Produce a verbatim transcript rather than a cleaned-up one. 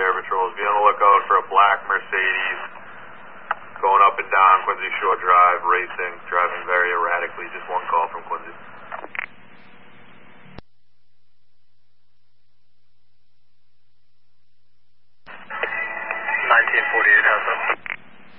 Air Patrols. Be on the lookout for a black Mercedes going up and down Quincy Shore Drive, racing, driving very erratically. Just one call from Quincy.